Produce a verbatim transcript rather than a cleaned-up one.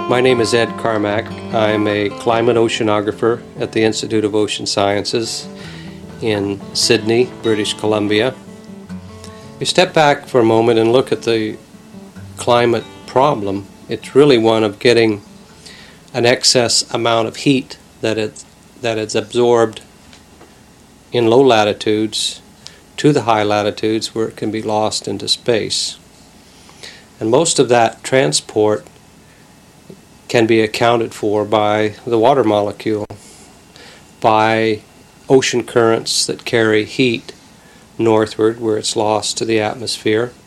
My name is Ed Carmack. I'm a climate oceanographer at the Institute of Ocean Sciences in Sydney, British Columbia. You step back for a moment and look at the climate problem. It's really one of getting an excess amount of heat that it that is absorbed in low latitudes to the high latitudes where it can be lost into space. And most of that transport can be accounted for by the water molecule, by ocean currents that carry heat northward where it's lost to the atmosphere,